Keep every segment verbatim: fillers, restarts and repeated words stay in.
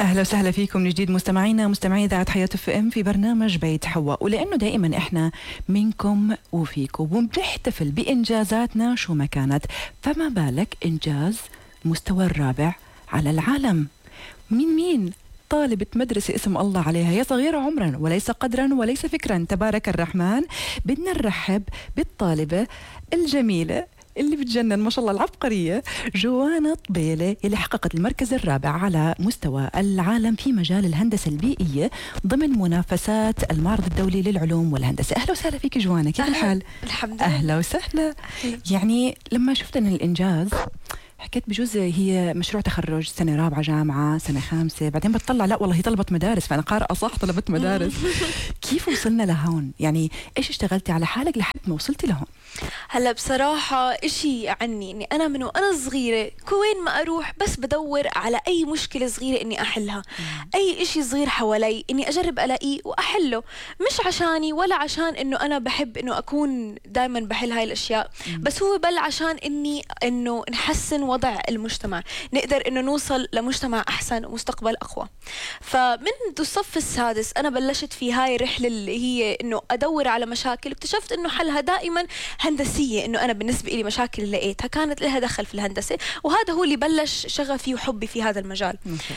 أهلا وسهلا فيكم من جديد مستمعينا مستمعي إذاعة حياة اف ام في برنامج بيت حواء. ولأنه دائما إحنا منكم وفيكم وبنحتفل بإنجازاتنا شو ما كانت، فما بالك إنجاز مستوى الرابع على العالم. مين مين؟ طالبة مدرسة اسم الله عليها، هي صغيرة عمرا وليس قدرا وليس فكرا، تبارك الرحمن. بدنا نرحب بالطالبة الجميلة اللي بتجنن ما شاء الله، العبقرية جوانا طبيلة، اللي حققت المركز الرابع على مستوى العالم في مجال الهندسة البيئية ضمن منافسات المعرض الدولي للعلوم والهندسة. أهلا وسهلا فيك جوانا، كيف الحال؟ الحمد لله. أهلا وسهلا. يعني لما شفت أن الإنجاز حكيت بجوز هي مشروع تخرج، سنة رابعة جامعة، سنة خامسة، بعدين بتطلع لا والله هي طلبت مدارس، فأنا قارئة صح طلبت مدارس. كيف وصلنا لهون؟ يعني إيش اشتغلتي على حالك لحد ما وصلتي لهون؟ هلا بصراحة إشي عني إني أنا من وأنا صغيرة كوين ما أروح بس بدور على أي مشكلة صغيرة إني أحلها، أي إشي صغير حوالي إني أجرب ألاقيه وأحله، مش عشاني ولا عشان إنه أنا بحب إنه أكون دائما بحل هاي الأشياء، بس هو بل عشان إني إنه نحسن وضع المجتمع، نقدر إنه نوصل لمجتمع أحسن ومستقبل أقوى. فمنذ الصف السادس أنا بلشت في هاي الرحلة اللي هي إنه أدور على مشاكل، اكتشفت إنه حلها دائما هندسية، إنه أنا بالنسبة لي مشاكل اللي لقيتها كانت لها دخل في الهندسة، وهذا هو اللي بلش شغفي وحبي في هذا المجال.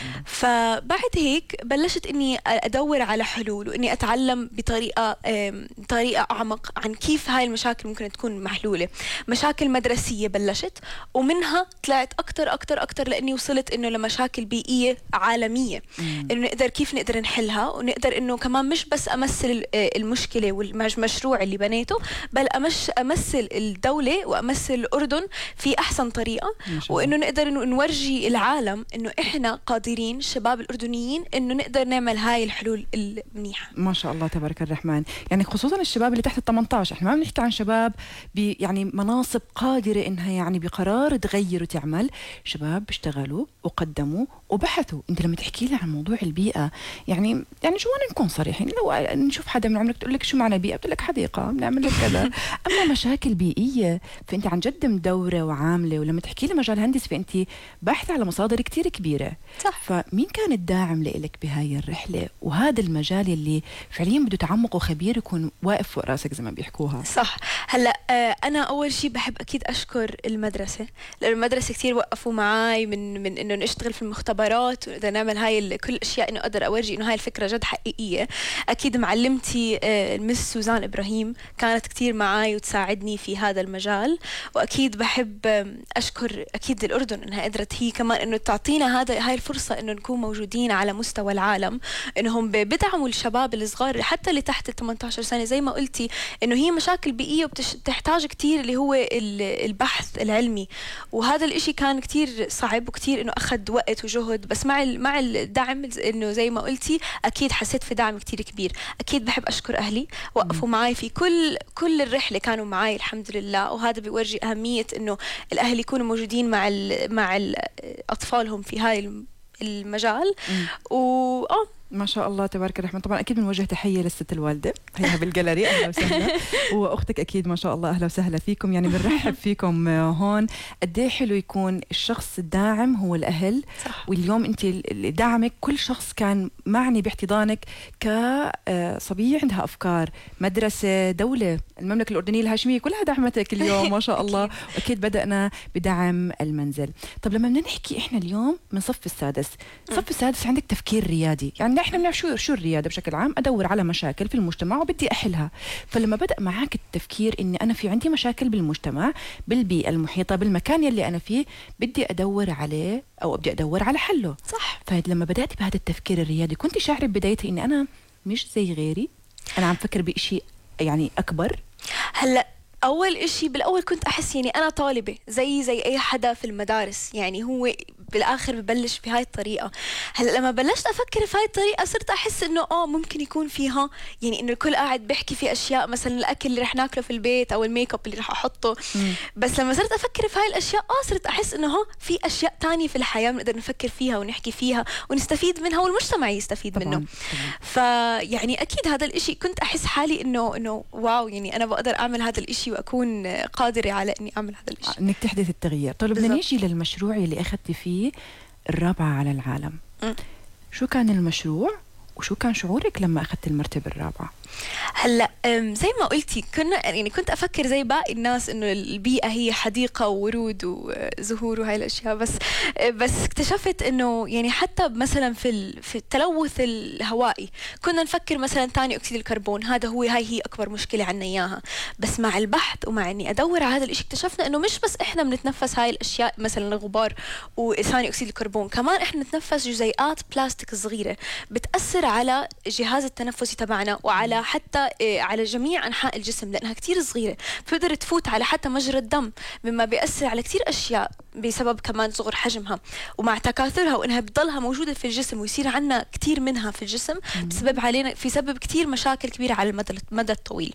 فبعد هيك بلشت إني أدور على حلول وإني أتعلم بطريقة طريقة أعمق عن كيف هاي المشاكل ممكن تكون محلولة. مشاكل مدرسية بلشت، ومنها طلعت أكتر أكتر أكتر لأني وصلت إنه لمشاكل بيئية عالمية، إنه نقدر كيف نقدر نحلها، ونقدر إنه كمان مش بس أمثل المشكلة والمشروع اللي بنيته، بل أمش أمثل الدولة وأمثل الأردن في أحسن طريقة، وإنه نقدر إنه نورجي العالم إنه إحنا قادرين الشباب الأردنيين إنه نقدر نعمل هاي الحلول المنيحة. ما شاء الله تبارك الرحمن. يعني خصوصا الشباب اللي تحت ال ثمانية عشر، إحنا ما بنحكي عن شباب ب يعني مناصب قادرة إنها يعني بقرار تغير وتعمل، شباب اشتغلوا وقدموا وبحثوا. أنت لما تحكي لي عن موضوع البيئة، يعني يعني شو أنا نكون صريحين، لو نشوف حدا من عمرك تقول لك شو معنى بيئة، بتقول لك حديقة بنعمل لك كذا. أما مشاكل بيئية فأنت عن جد مدورة وعاملة، ولما تحكي لي مجال هندسي فأنت باحثة على مصادر كتير كبيرة. صح. فمين كان الداعم لإلك بهاي الرحلة وهذا المجال اللي فعليا بده تعمق وخبير يكون واقف فوق راسك زي ما بيحكوها؟ صح. هلا آه أنا أول شيء بحب أكيد أشكر المدرسة، لأن المدرسة كتير وقفوا معاي من من إنه نشتغل في المختبرات ونقدر نعمل هاي كل الأشياء، إنه أقدر أورجي إنه هاي الفكرة جد حقيقية. أكيد معلمتي آه المس سوزان إبراهيم كانت كتير معاي وتساعدني في هذا المجال. وأكيد بحب أشكر أكيد الأردن إنها قدرت هي كمان إنه تعطينا هذا هاي الفرصة إنه نكون موجودين على مستوى العالم، إنهم بدعموا الشباب الصغار حتى اللي تحت ال ثمانية عشر سنة. زي ما قلتي إنه هي مشاكل بيئية وبتحتاج كتير اللي هو البحث العلمي، وهذا الإشي كان كتير صعب وكتير إنه أخذ وقت وجهد، بس مع مع الدعم إنه زي ما قلتي أكيد حسيت في دعم كتير كبير. أكيد بحب أشكر أهلي، وقفوا معاي في كل كل الرحلة، كانوا معاي الحمد لله، وهذا بيورجي أهمية إنه الأهل يكونوا موجودين مع ال مع ال أطفالهم في هاي المجال. و آه ما شاء الله تبارك الرحمن. طبعا اكيد بنوجه تحيه للست الوالده هيها بالجاليري، اهلا وسهلا، واختك اكيد ما شاء الله اهلا وسهلا فيكم. يعني بنرحب فيكم هون. قد ايه حلو يكون الشخص الداعم هو الاهل. صح. واليوم انت اللي دعمك كل شخص كان معني باحتضانك كصبيه عندها افكار، مدرسه، دوله، المملكه الاردنيه الهاشميه كلها دعمتك اليوم ما شاء الله. واكيد بدانا بدعم المنزل. طب لما بدنا نحكي احنا اليوم من صف السادس، صف السادس عندك تفكير ريادي، يعني احنا بنعرف شو شو الرياده بشكل عام، ادور على مشاكل في المجتمع وبدي احلها. فلما بدا معك التفكير اني انا في عندي مشاكل بالمجتمع، بالبيئه المحيطه، بالمكان يلي انا فيه، بدي ادور عليه او بدي ادور على حله. صح. فلما بدات بهذا التفكير الريادي كنت شاعره ببدايتها اني انا مش زي غيري، انا عم فكر بشيء يعني اكبر. هلا أول إشي بالأول كنت أحس يعني أنا طالبة زي زي أي حدا في المدارس، يعني هو بالآخر ببلش بهاي الطريقة. هلا لما بلشت أفكر في هاي الطريقة صرت أحس إنه آه ممكن يكون فيها يعني إنه الكل قاعد بيحكي في أشياء، مثلا الأكل اللي رح ناكله في البيت أو الميك اب اللي رح أحطه. مم. بس لما صرت أفكر في هاي الأشياء آه صرت أحس إنه ها في أشياء تانية في الحياة بنقدر نفكر فيها ونحكي فيها ونستفيد منها والمجتمع يستفيد طبعاً. منه. فيعني أكيد هذا الإشي كنت أحس حالي إنه إنه واو، يعني أنا بقدر أعمل هذا الإشي وأكون قادرة على إني أعمل هذا الإشي، إنك تحدث التغيير. طيب بدنا نيجي للمشروع اللي أخذتي فيه الرابعة على العالم. م. شو كان المشروع وشو كان شعورك لما أخذت المرتبة الرابعة؟ هلا زي ما قلتي كنا يعني كنت افكر زي باقي الناس انه البيئه هي حديقه وورود وزهور وهاي الاشياء، بس بس اكتشفت انه يعني حتى مثلا في في التلوث الهوائي كنا نفكر مثلا ثاني اكسيد الكربون، هذا هو هاي هي اكبر مشكله عنا اياها. بس مع البحث ومع اني ادور على هذا الشيء اكتشفنا انه مش بس احنا بنتنفس هاي الاشياء مثلا الغبار وثاني اكسيد الكربون، كمان احنا نتنفس جزيئات بلاستيك صغيره بتاثر على الجهاز التنفسي تبعنا وعلى حتى على جميع أنحاء الجسم لأنها كتير صغيرة، بتقدر تفوت على حتى مجرى الدم، مما بيأثر على كتير أشياء بسبب كمان صغر حجمها ومع تكاثرها وإنها بتضلها موجودة في الجسم ويصير عنا كتير منها في الجسم بسبب علينا في سبب كتير مشاكل كبيرة على المدى المدى الطويل.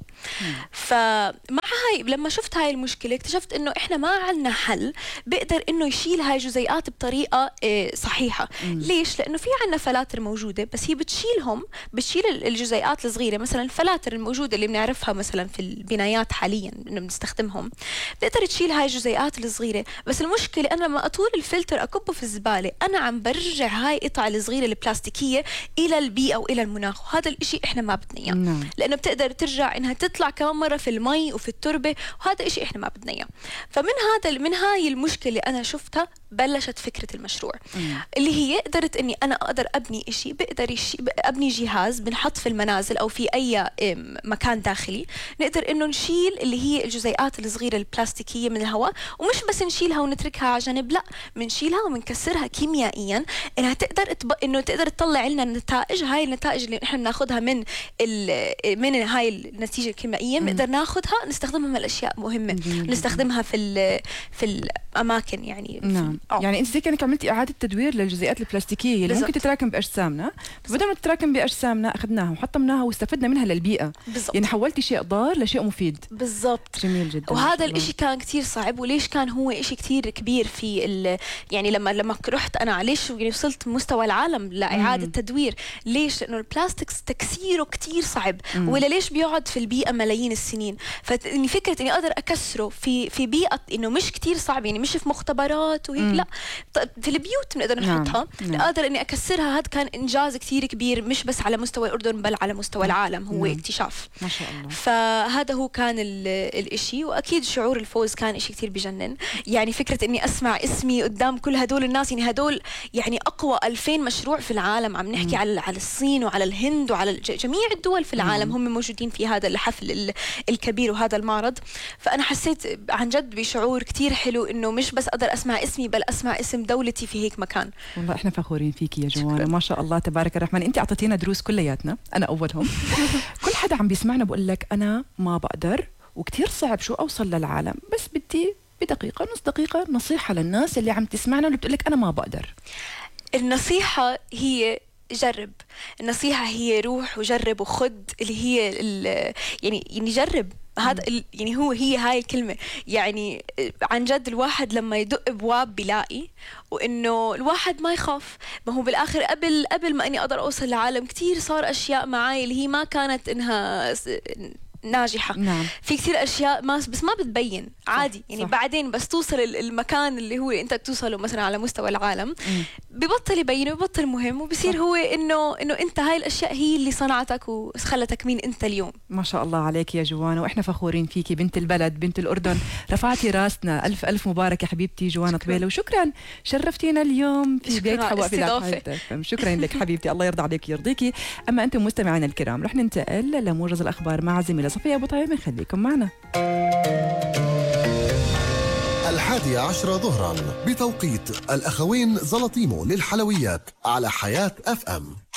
فمع هاي لما شفت هاي المشكلة اكتشفت إنه إحنا ما عنا حل بيقدر إنه يشيل هاي الجزيئات بطريقة صحيحة. ليش؟ لأنه في عنا فلاتر موجودة بس هي بتشيلهم، بتشيل الجزيئات الصغيرة. مثلا الفلاتر الموجودة اللي بنعرفها مثلا في البنايات حاليا إنه بنستخدمهم بتقدر تشيل هاي الجزيئات الصغيرة، بس المشكلة أنا لما أطول الفلتر أكبه في الزبالة أنا عم برجع هاي القطع الصغيرة البلاستيكية إلى البيئة وإلى المناخ، وهذا الإشي إحنا ما بدنا إياه نعم. لأنه بتقدر ترجع إنها تطلع كمان مرة في المي وفي التربة، وهذا إشي إحنا ما بدنا إياه. فمن هذا من هاي المشكلة اللي أنا شفتها بلشت فكرة المشروع مم. اللي هي قدرت إني أنا أقدر أبني إشي بقدر يشي أبني جهاز بنحط في المنازل أو في أي مكان داخلي نقدر إنه نشيل اللي هي الجزيئات الصغيرة البلاستيكية من الهواء، ومش بس نشيلها ونتركها على جنب، لا بنشيلها وبنكسرها كيميائيا إنها تقدر تب... إنه تقدر تطلع لنا النتائج. هاي النتائج اللي إحنا بناخذها من ال... من هاي النتيجة الكيميائية بنقدر ناخذها نستخدمها من الأشياء مهمة نستخدمها في ال... في الأماكن يعني. نعم. أوه. يعني انت زي كانك عملتي اعاده تدوير للجزيئات البلاستيكيه اللي بالزبط. ممكن تتراكم باجسامنا، بدل ما تتراكم باجسامنا اخذناها وحطمناها واستفدنا منها للبيئه بالزبط. يعني حولتي شيء ضار لشيء مفيد بالضبط. جميل جدا. وهذا الاشي كان كتير صعب، وليش كان هو اشي كتير كبير في ال... يعني لما لما رحت انا ليش يعني وصلت مستوى العالم لاعاده مم. تدوير، ليش؟ لانه البلاستيكس تكسيره كتير صعب مم. ولا ليش بيقعد في البيئه ملايين السنين. فاني فكره اني اقدر اكسره في في بيئه انه مش كتير صعب، يعني مش في مختبرات وهيك مم. لا في البيوت بنقدر نحطها. نعم. نعم. اقدر اني اكسرها، هذا كان انجاز كتير كبير مش بس على مستوى الاردن بل على مستوى العالم، هو نعم. اكتشاف ما شاء الله. فهذا هو كان الاشي، واكيد شعور الفوز كان اشي كتير بجنن. يعني فكره اني اسمع اسمي قدام كل هدول الناس، يعني هدول يعني اقوى ألفين مشروع في العالم، عم نحكي مم. على على الصين وعلى الهند وعلى جميع الدول في العالم مم. هم موجودين في هذا الحفل الكبير وهذا المعرض. فانا حسيت عن جد بشعور كتير حلو انه مش بس اقدر اسمع اسمي بل اسمع اسم دولتي في هيك مكان. والله احنا فخورين فيكي يا جوانا، ما شاء الله تبارك الرحمن. انت اعطيتينا دروس كلياتنا، انا اولهم. كل حدا عم بيسمعنا بقول لك انا ما بقدر وكتير صعب شو اوصل للعالم، بس بدي بدقيقه نص دقيقه نصيحه للناس اللي عم تسمعنا اللي بتقول لك انا ما بقدر. النصيحه هي جرب، النصيحه هي روح وجرب وخد اللي هي يعني يعني جرب هذا يعني هو هي هاي الكلمة. يعني عن جد الواحد لما يدق بواب بيلاقي، وإنه الواحد ما يخاف. ما هو بالآخر قبل قبل ما إني أقدر أوصل لعالم كتير صار أشياء معاي اللي هي ما كانت إنها ناجحة. نعم. في كثير أشياء ما بس ما بتبين عادي صح. يعني صح. بعدين بس توصل المكان اللي هو أنت توصله مثلا على مستوى العالم م. ببطل يبين وببطل مهم، وبصير هو إنه إنه أنت هاي الأشياء هي اللي صنعتك وخلتك مين أنت اليوم. ما شاء الله عليك يا جوانا، وإحنا فخورين فيكي بنت البلد بنت الأردن. رفعتي راسنا. ألف ألف مبارك يا حبيبتي جوانا طويلة، وشكرا شرفتينا اليوم في بيت حواء في شكرا لك حبيبتي، الله يرضى عليك يرضيكي. أما أنتم مستمعينا الكرام رح ننتقل لموجز الأخبار مع زميلة صفية أبو طيب، خليكم معنا. الحادية عشرة ظهرا بتوقيت الأخوين زلطيمو للحلويات على حياة أف أم.